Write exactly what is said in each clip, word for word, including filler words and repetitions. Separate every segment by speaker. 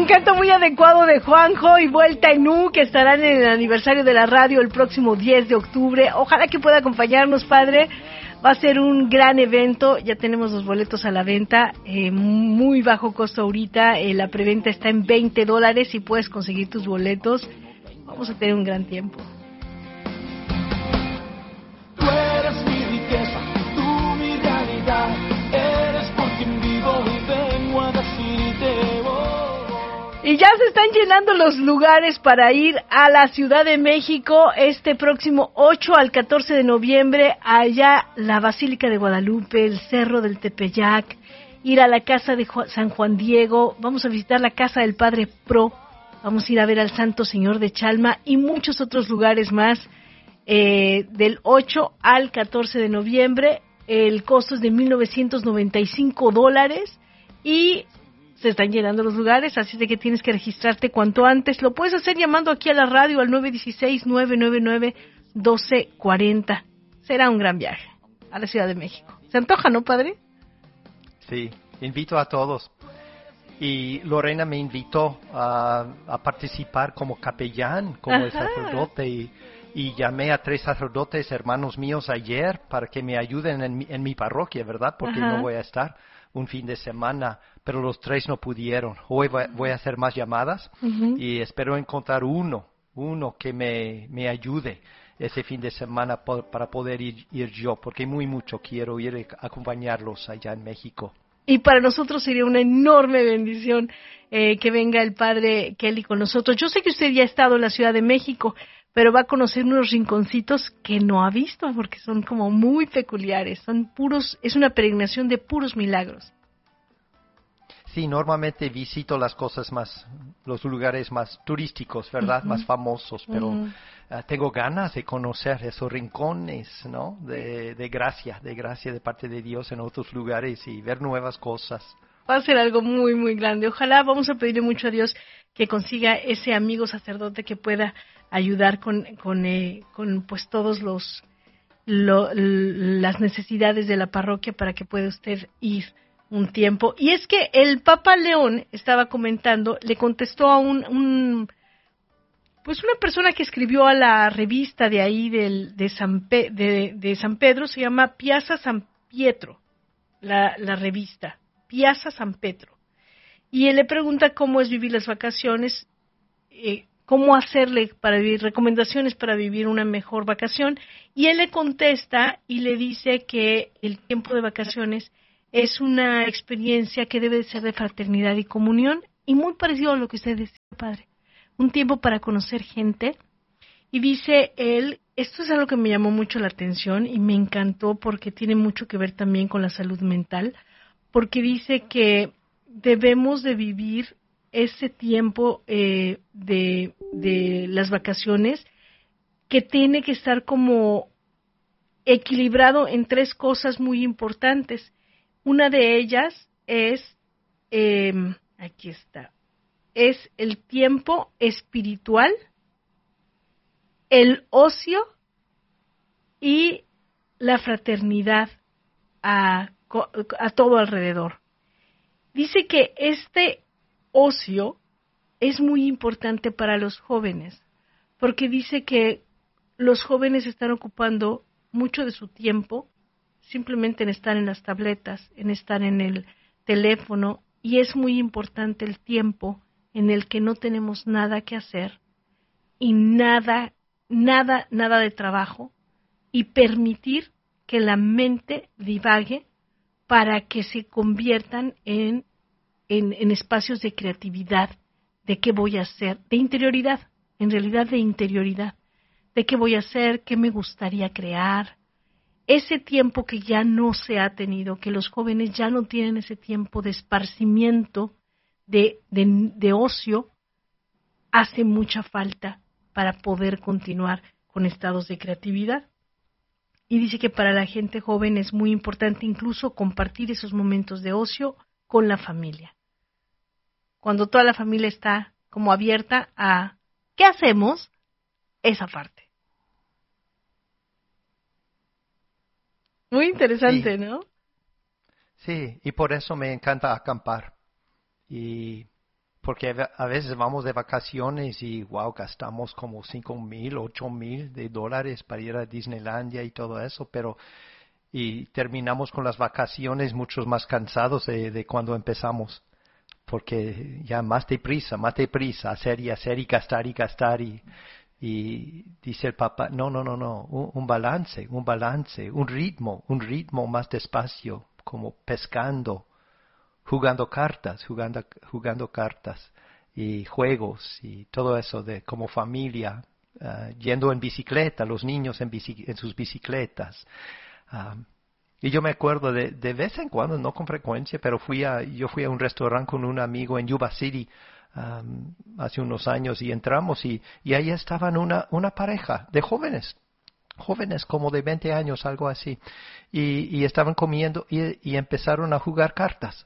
Speaker 1: canto muy adecuado de Juanjo y Vuelta en U, que estarán en el aniversario de la radio el próximo diez de octubre. Ojalá que pueda acompañarnos, padre. Va a ser un gran evento. Ya tenemos los boletos a la venta, eh, muy bajo costo ahorita. Eh, la preventa está en veinte dólares y puedes conseguir tus boletos. Vamos a tener un gran tiempo.
Speaker 2: Tú eres mi riqueza, tú mi realidad. Eres por quien vivo y vengo a decirte oh.
Speaker 1: Y ya se están llenando los lugares para ir a la Ciudad de México este próximo ocho al catorce de noviembre. Allá la Basílica de Guadalupe, el Cerro del Tepeyac, ir a la Casa de San Juan Diego. Vamos a visitar la Casa del Padre Pro. Vamos a ir a ver al Santo Señor de Chalma y muchos otros lugares más. Eh, del ocho al catorce de noviembre, el costo es de mil novecientos noventa y cinco dólares y se están llenando los lugares, así de que tienes que registrarte cuanto antes. Lo puedes hacer llamando aquí a la radio al nueve uno seis, nueve nueve nueve, uno dos cuatro cero. Será un gran viaje a la Ciudad de México. ¿Se antoja, no, padre?
Speaker 3: Sí, invito a todos. Y Lorena me invitó a, a participar como capellán, como el sacerdote, y, y llamé a tres sacerdotes, hermanos míos, ayer para que me ayuden en mi, en mi parroquia, ¿verdad? Porque Ajá. no voy a estar un fin de semana, pero los tres no pudieron. Hoy voy, voy a hacer más llamadas uh-huh. y espero encontrar uno, uno que me, me ayude ese fin de semana por, para poder ir, ir yo, porque muy mucho quiero ir a acompañarlos allá en México.
Speaker 1: Y para nosotros sería una enorme bendición eh, que venga el padre Kelly con nosotros. Yo sé que usted ya ha estado en la Ciudad de México, pero va a conocer unos rinconcitos que no ha visto, porque son como muy peculiares. Son puros, es una peregrinación de puros milagros.
Speaker 3: Sí, normalmente visito las cosas más, los lugares más turísticos, ¿verdad? Uh-huh. Más famosos, pero uh-huh. uh, tengo ganas de conocer esos rincones, ¿no? De, de gracia, de gracia de parte de Dios en otros lugares y ver nuevas cosas.
Speaker 1: Va a ser algo muy, muy grande. Ojalá, vamos a pedirle mucho a Dios que consiga ese amigo sacerdote que pueda ayudar con, con, eh, con pues todos los, lo, las necesidades de la parroquia para que pueda usted ir un tiempo. Y es que el Papa León estaba comentando, le contestó a un, un pues una persona que escribió a la revista de ahí del, de, San Pe, de, de San Pedro, se llama Piazza San Pietro, la, la revista, Piazza San Pedro. Y él le pregunta cómo es vivir las vacaciones, eh, cómo hacerle para vivir, recomendaciones para vivir una mejor vacación, y él le contesta y le dice que el tiempo de vacaciones es una experiencia que debe de ser de fraternidad y comunión, y muy parecido a lo que usted decía, padre. Un tiempo para conocer gente. Y dice él, esto es algo que me llamó mucho la atención y me encantó porque tiene mucho que ver también con la salud mental, porque dice que debemos de vivir ese tiempo eh, de, de las vacaciones que tiene que estar como equilibrado en tres cosas muy importantes. Una de ellas es, eh, aquí está, es el tiempo espiritual, el ocio y la fraternidad a, a todo alrededor. Dice que este ocio es muy importante para los jóvenes, porque dice que los jóvenes están ocupando mucho de su tiempo simplemente en estar en las tabletas, en estar en el teléfono, y es muy importante el tiempo en el que no tenemos nada que hacer y nada, nada, nada de trabajo, y permitir que la mente divague para que se conviertan en, en, en espacios de creatividad, de qué voy a hacer, de interioridad, en realidad de interioridad, de qué voy a hacer, qué me gustaría crear. Ese tiempo que ya no se ha tenido, que los jóvenes ya no tienen ese tiempo de esparcimiento, de, de, de ocio, hace mucha falta para poder continuar con estados de creatividad. Y dice que para la gente joven es muy importante incluso compartir esos momentos de ocio con la familia. Cuando toda la familia está como abierta a ¿qué hacemos? Esa parte. Muy interesante,
Speaker 3: sí.
Speaker 1: ¿no?
Speaker 3: Sí, y por eso me encanta acampar. Y porque a veces vamos de vacaciones y wow, gastamos como cinco mil, ocho mil de dólares para ir a Disneylandia y todo eso, pero y terminamos con las vacaciones muchos más cansados de, de cuando empezamos, porque ya más deprisa, más deprisa, hacer y hacer y gastar y gastar y, y dice el papá, no, no, no, no, un, un balance, un balance, un ritmo, un ritmo más despacio, como pescando, jugando cartas, jugando, jugando cartas y juegos y todo eso de como familia, uh, yendo en bicicleta, los niños en, bici, en sus bicicletas. Um, y yo me acuerdo de, de vez en cuando, no con frecuencia, pero fui a, yo fui a un restaurante con un amigo en Yuba City um, hace unos años y entramos y, y ahí estaban una, una pareja de jóvenes, jóvenes como de veinte años, algo así, y, y estaban comiendo y, y empezaron a jugar cartas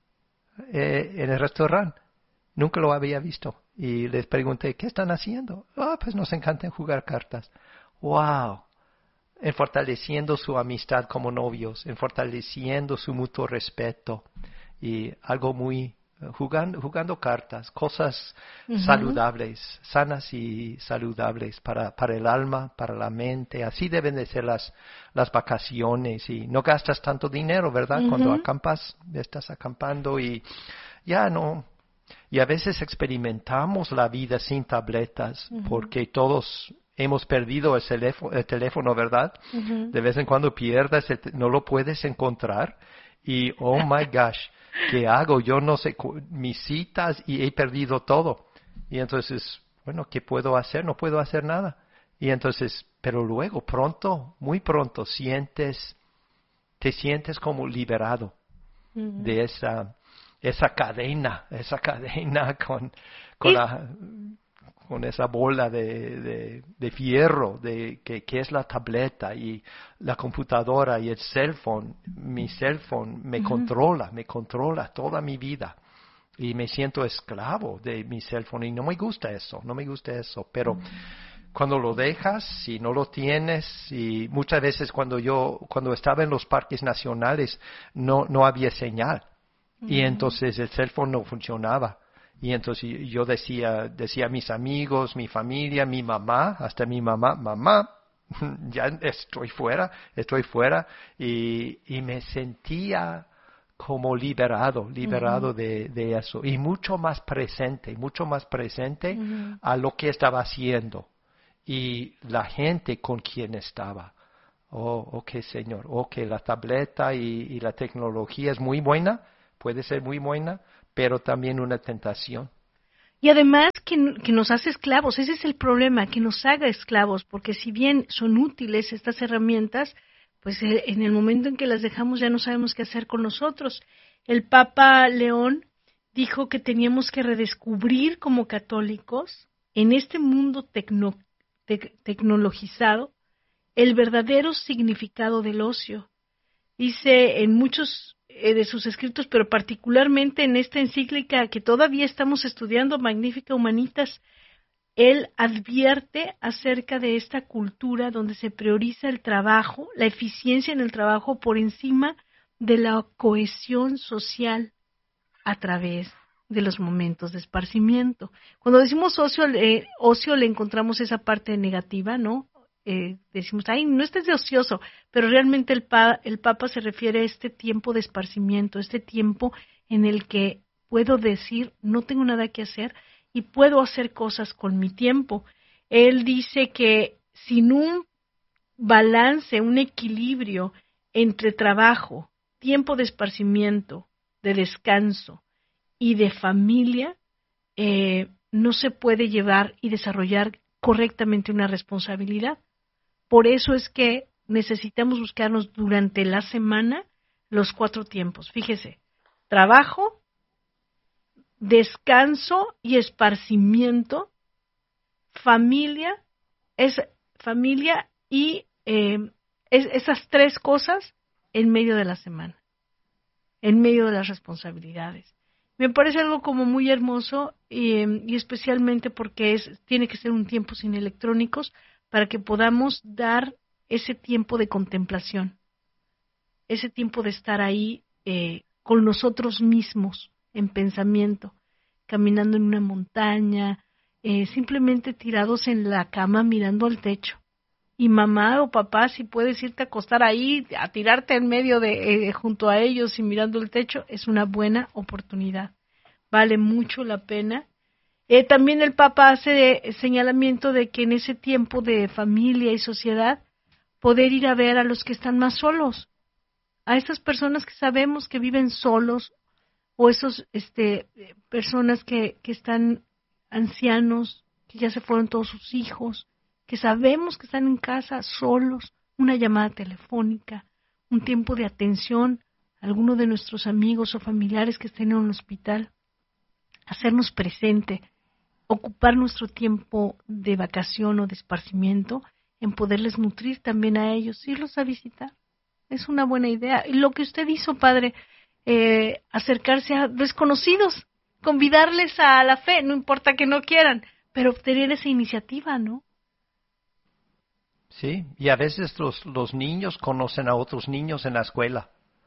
Speaker 3: eh, en el restaurante. Nunca lo había visto y les pregunté, ¿qué están haciendo? Ah, pues nos encanta jugar cartas. ¡Wow! En fortaleciendo su amistad como novios, en fortaleciendo su mutuo respeto y algo muy jugando, jugando cartas, cosas uh-huh. saludables, sanas y saludables para, para el alma, para la mente. Así deben de ser las, las vacaciones y no gastas tanto dinero, ¿verdad? Uh-huh. Cuando acampas, estás acampando y ya no. Y a veces experimentamos la vida sin tabletas uh-huh. porque todos hemos perdido el teléfono, el teléfono ¿verdad? Uh-huh. De vez en cuando pierdas, el te- no lo puedes encontrar y, oh my gosh, ¿qué hago? Yo no sé, mis citas y he perdido todo. Y entonces, bueno, ¿qué puedo hacer? No puedo hacer nada. Y entonces, pero luego, pronto, muy pronto, sientes, te sientes como liberado uh-huh. de esa, esa cadena, esa cadena con, con la... con esa bola de, de, de fierro de que, que es la tableta y la computadora y el cell phone. Mi cell phone me uh-huh. controla, me controla toda mi vida y me siento esclavo de mi cell phone y no me gusta eso, no me gusta eso, pero uh-huh. cuando lo dejas, si no lo tienes, y muchas veces cuando yo, cuando estaba en los parques nacionales no, no había señal uh-huh. y entonces el cell phone no funcionaba. Y entonces yo decía, decía a mis amigos, mi familia, mi mamá, hasta mi mamá, mamá, ya estoy fuera, estoy fuera, y, y me sentía como liberado, liberado uh-huh. de, de eso, y mucho más presente, mucho más presente uh-huh. a lo que estaba haciendo, y la gente con quien estaba. Oh, ok, Señor, ok, la tableta y, y la tecnología es muy buena, puede ser muy buena, pero también una tentación.
Speaker 1: Y además que, que nos hace esclavos, ese es el problema, que nos haga esclavos, porque si bien son útiles estas herramientas, pues en el momento en que las dejamos ya no sabemos qué hacer con nosotros. El Papa León dijo que teníamos que redescubrir como católicos, en este mundo tecno, tec, tecnologizado, el verdadero significado del ocio. Dice en muchos de sus escritos, pero particularmente en esta encíclica que todavía estamos estudiando, Magnificat Humanitas, él advierte acerca de esta cultura donde se prioriza el trabajo, la eficiencia en el trabajo por encima de la cohesión social a través de los momentos de esparcimiento. Cuando decimos ocio, eh, ocio le encontramos esa parte negativa, ¿no? Eh, decimos, ay, no estés de ocioso, pero realmente el, pa, el Papa se refiere a este tiempo de esparcimiento, este tiempo en el que puedo decir, no tengo nada que hacer y puedo hacer cosas con mi tiempo. Él dice que sin un balance, un equilibrio entre trabajo, tiempo de esparcimiento, de descanso y de familia, eh, no se puede llevar y desarrollar correctamente una responsabilidad. Por eso es que necesitamos buscarnos durante la semana los cuatro tiempos. Fíjese, trabajo, descanso y esparcimiento, familia, es familia y eh, es, esas tres cosas en medio de la semana, en medio de las responsabilidades. Me parece algo como muy hermoso y, y especialmente porque es tiene que ser un tiempo sin electrónicos para que podamos dar ese tiempo de contemplación, ese tiempo de estar ahí eh, con nosotros mismos en pensamiento. caminando en una montaña, eh, simplemente tirados en la cama mirando al techo. Y mamá o papá, si puedes irte a acostar ahí, a tirarte en medio de, eh, junto a ellos y mirando el techo, es una buena oportunidad. Vale mucho la pena. Eh, también el Papa hace señalamiento de que en ese tiempo de familia y sociedad, poder ir a ver a los que están más solos, a esas personas que sabemos que viven solos, o esos este, personas que, que están ancianos, que ya se fueron todos sus hijos, que sabemos que están en casa solos, una llamada telefónica, un tiempo de atención a alguno de nuestros amigos o familiares que estén en un hospital, hacernos presente, ocupar nuestro tiempo de vacación o de esparcimiento en poderles nutrir también a ellos, irlos a visitar. Es una buena idea. Y lo que usted hizo, padre, eh, acercarse a desconocidos, convidarles a la fe, no importa que no quieran, pero obtener esa iniciativa, ¿no?
Speaker 3: Sí, y a veces los, los niños conocen a otros niños en la escuela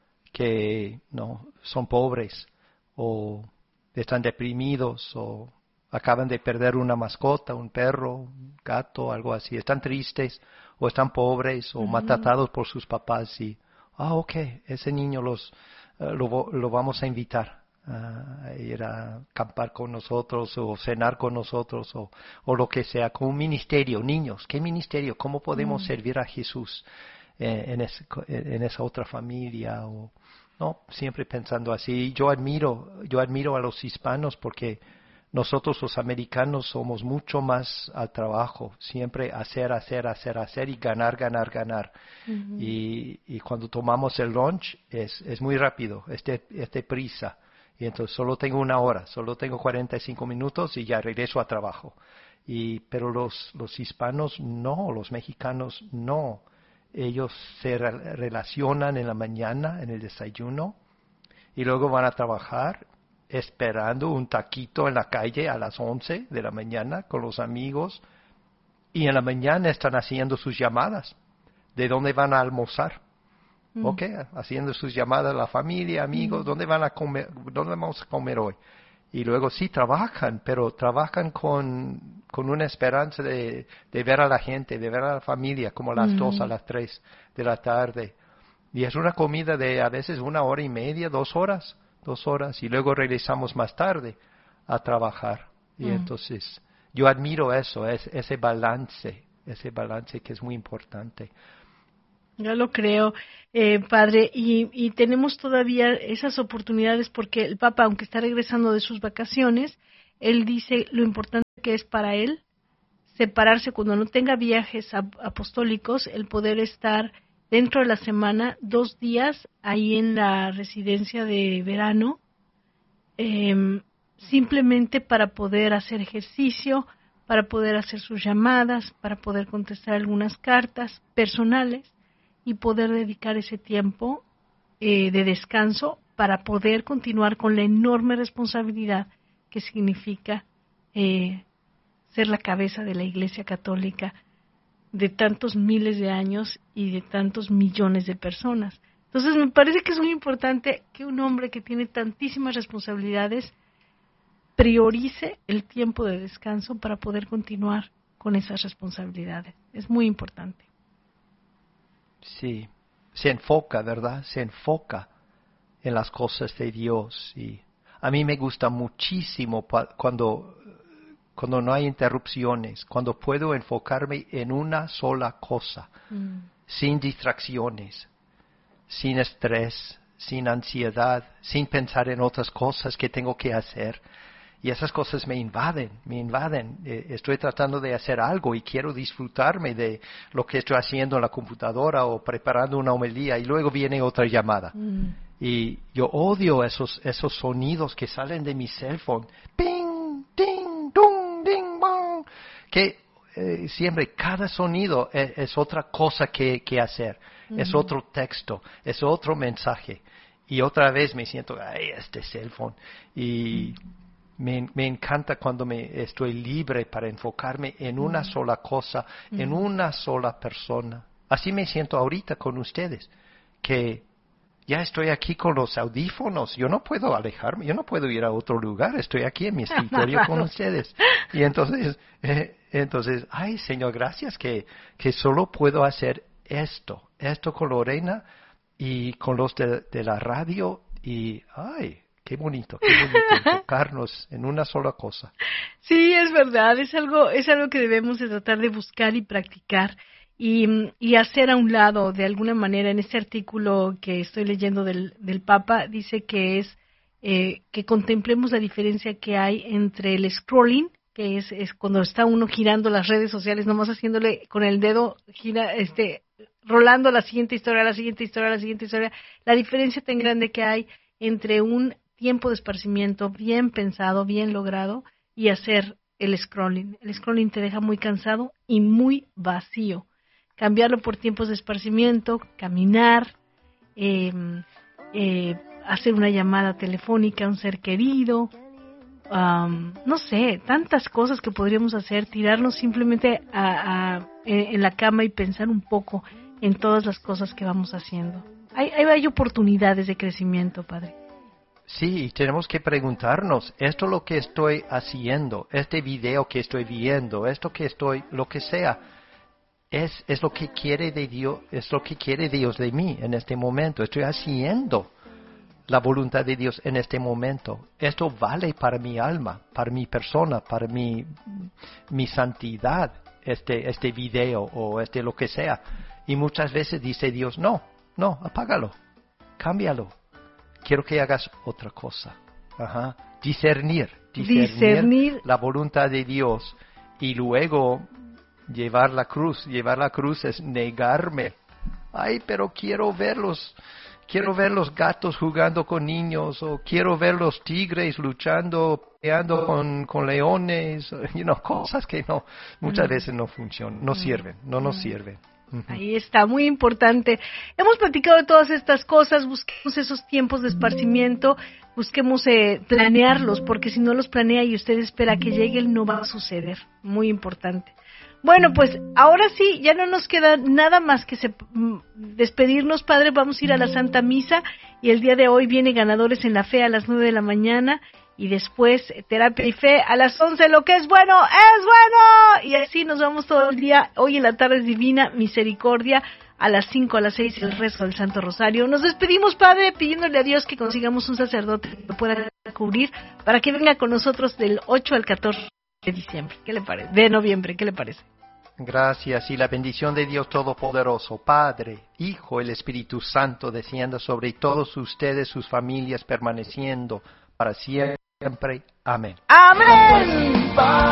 Speaker 3: que no son pobres o están deprimidos o acaban de perder una mascota, un perro, un gato, algo así. Están tristes o están pobres o uh-huh. maltratados por sus papás y, ah, ok, ese niño los uh, lo, lo vamos a invitar a ir a acampar con nosotros o cenar con nosotros o, o lo que sea, con un ministerio. Niños, ¿qué ministerio? ¿Cómo podemos uh-huh. servir a Jesús en, en, ese, en esa otra familia? O, no, siempre pensando así. Yo admiro, yo admiro a los hispanos porque nosotros los americanos somos mucho más al trabajo, siempre hacer, hacer, hacer, hacer y ganar, ganar, ganar. Uh-huh. Y, y cuando tomamos el lunch es, es muy rápido, es de, es de prisa. Y entonces solo tengo una hora, solo tengo cuarenta y cinco minutos y ya regreso a trabajo. Y, pero los, los hispanos no, los mexicanos no. Ellos se re- relacionan en la mañana, en el desayuno, y luego van a trabajar esperando un taquito en la calle a las once de la mañana con los amigos, y en la mañana están haciendo sus llamadas de dónde van a almorzar. Mm. Ok, haciendo sus llamadas a la familia, amigos, mm. dónde van a comer, dónde vamos a comer hoy. Y luego sí trabajan, pero trabajan con, con una esperanza de, de ver a la gente, de ver a la familia, como a las mm. dos, a las tres de la tarde. Y es una comida de a veces una hora y media, dos horas. dos horas y luego regresamos más tarde a trabajar. Y mm. entonces yo admiro eso, es, ese balance, ese balance que es muy importante.
Speaker 1: Yo lo creo, eh, padre, y, y tenemos todavía esas oportunidades porque el Papa, aunque está regresando de sus vacaciones, él dice lo importante que es para él separarse cuando no tenga viajes apostólicos, el poder estar dentro de la semana, dos días ahí en la residencia de verano, eh, simplemente para poder hacer ejercicio, para poder hacer sus llamadas, para poder contestar algunas cartas personales y poder dedicar ese tiempo eh, de descanso para poder continuar con la enorme responsabilidad que significa eh, ser la cabeza de la Iglesia Católica de tantos miles de años y de tantos millones de personas. Entonces me parece que es muy importante que un hombre que tiene tantísimas responsabilidades priorice el tiempo de descanso para poder continuar con esas responsabilidades. Es muy importante.
Speaker 3: Sí, se enfoca, ¿verdad? Se enfoca en las cosas de Dios. Y a mí me gusta muchísimo cuando... cuando no hay interrupciones, cuando puedo enfocarme en una sola cosa, mm. sin distracciones, sin estrés, sin ansiedad, sin pensar en otras cosas que tengo que hacer. Y esas cosas me invaden, me invaden. Eh, estoy tratando de hacer algo y quiero disfrutarme de lo que estoy haciendo en la computadora o preparando una homilía y luego viene otra llamada. Mm. Y yo odio esos, esos sonidos que salen de mi cell phone. ¡Ping! ¡Ding! ¡Dum! ¡Ding! ¡Bang! Que eh, siempre cada sonido es, es otra cosa que, que hacer. Mm. Es otro texto, es otro mensaje. Y otra vez me siento, ay, este cell phone. Y... Mm. Me, me encanta cuando me estoy libre para enfocarme en una mm. sola cosa, mm. en una sola persona. Así me siento ahorita con ustedes, que ya estoy aquí con los audífonos, yo no puedo alejarme, yo no puedo ir a otro lugar, estoy aquí en mi escritorio con ustedes. Y entonces, eh, entonces, ay Señor, gracias que, que solo puedo hacer esto, esto con Lorena y con los de, de la radio y, ay, qué bonito, qué bonito enfocarnos en una sola cosa.
Speaker 1: Sí, es verdad, es algo, es algo que debemos de tratar de buscar y practicar. Y, y hacer a un lado, de alguna manera, en este artículo que estoy leyendo del, del Papa, dice que es eh, que contemplemos la diferencia que hay entre el scrolling, que es, es cuando está uno girando las redes sociales, nomás haciéndole con el dedo, gira, este, rolando la siguiente historia, la siguiente historia, la siguiente historia, la diferencia tan grande que hay entre un tiempo de esparcimiento bien pensado, bien logrado, y hacer el scrolling. El scrolling te deja muy cansado y muy vacío. Cambiarlo por tiempos de esparcimiento, caminar, eh, eh, hacer una llamada telefónica a un ser querido, um, no sé, tantas cosas que podríamos hacer, tirarnos simplemente a, a, en la cama y pensar un poco en todas las cosas que vamos haciendo. Hay, hay, hay oportunidades de crecimiento, Padre.
Speaker 3: Sí, tenemos que preguntarnos, esto es lo que estoy haciendo, este video que estoy viendo, esto que estoy, lo que sea, Es, es lo que quiere de Dios, es lo que quiere Dios de mí en este momento. Estoy haciendo la voluntad de Dios en este momento. Esto vale para mi alma, para mi persona, para mi, mi santidad, este, este video o este lo que sea. Y muchas veces dice Dios, no, no, apágalo, cámbialo. Quiero que hagas otra cosa. Ajá. Discernir, discernir, discernir la voluntad de Dios y luego llevar la cruz, llevar la cruz es negarme. Ay, pero quiero verlos, quiero ver los gatos jugando con niños, o quiero ver los tigres luchando, peleando con, con leones, you know, cosas que no, muchas veces no funcionan, no sirven, no nos sirven.
Speaker 1: Ahí está, muy importante. Hemos platicado de todas estas cosas, busquemos esos tiempos de esparcimiento, busquemos eh, planearlos, porque si no los planea y usted espera que lleguen, no va a suceder. Muy importante. Bueno, pues ahora sí, ya no nos queda nada más que se, despedirnos, Padre. Vamos a ir a la Santa Misa y el día de hoy viene Ganadores en la Fe a las nueve de la mañana y después Terapia y Fe a las once. Lo que es bueno, es bueno. Y así nos vamos todo el día. Hoy en la tarde es Divina Misericordia a las cinco, a las seis el resto del Santo Rosario. Nos despedimos, Padre, pidiéndole a Dios que consigamos un sacerdote que lo pueda cubrir para que venga con nosotros del ocho al catorce de diciembre. ¿Qué le parece? De noviembre, ¿qué le parece?
Speaker 3: Gracias, y la bendición de Dios Todopoderoso, Padre, Hijo, el Espíritu Santo, descienda sobre todos ustedes, sus familias, permaneciendo para siempre. Amén.
Speaker 1: Amén.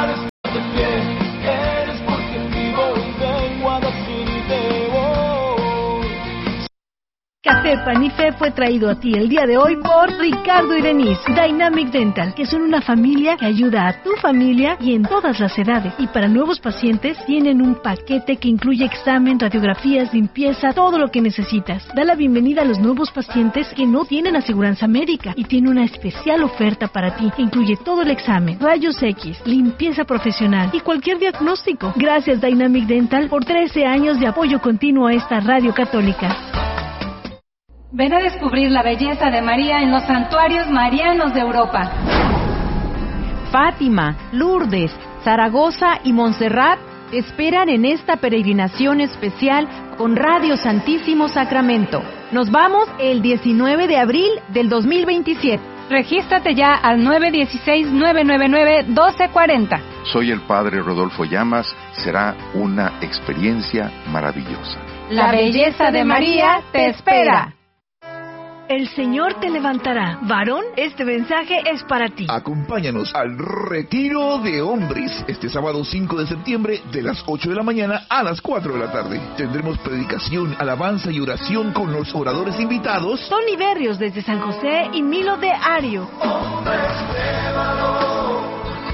Speaker 1: Café Pan y Fe fue traído a ti el día de hoy por Ricardo y Denise, Dynamic Dental, que son una familia que ayuda a tu familia y en todas las edades. Y para nuevos pacientes tienen un paquete que incluye examen, radiografías, limpieza, todo lo que necesitas. Da la bienvenida a los nuevos pacientes que no tienen aseguranza médica y tiene una especial oferta para ti que incluye todo el examen, rayos X, limpieza profesional y cualquier diagnóstico. Gracias Dynamic Dental por trece años de apoyo continuo a esta radio católica.
Speaker 4: Ven a descubrir la belleza de María en los santuarios marianos de Europa.
Speaker 5: Fátima, Lourdes, Zaragoza y Montserrat te esperan en esta peregrinación especial con Radio Santísimo Sacramento. Nos vamos el diecinueve de abril del dos mil veintisiete.
Speaker 4: Regístrate ya al nueve uno seis, nueve nueve nueve, uno dos cuatro cero.
Speaker 6: Soy el Padre Rodolfo Llamas. Será una experiencia maravillosa.
Speaker 4: La belleza de María te espera.
Speaker 1: El Señor te levantará. Varón, este mensaje es para ti.
Speaker 7: Acompáñanos al Retiro de Hombres este sábado cinco de septiembre de las ocho de la mañana a las cuatro de la tarde. Tendremos predicación, alabanza y oración con los oradores invitados
Speaker 1: Tony Berrios desde San José y Milo de Ario.
Speaker 2: Hombres de valor,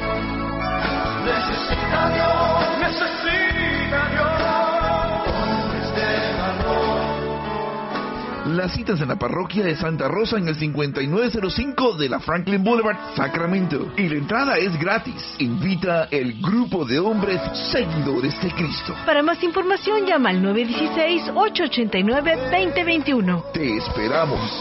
Speaker 2: necesita Dios, necesita Dios. Hombres de valor.
Speaker 7: Las citas en la parroquia de Santa Rosa en el cincuenta y nueve cero cinco de la Franklin Boulevard, Sacramento. Y la entrada es gratis. Invita el grupo de hombres seguidores de Cristo.
Speaker 1: Para más información llama al nueve uno seis, ocho ocho nueve, dos cero dos uno.
Speaker 7: Te esperamos.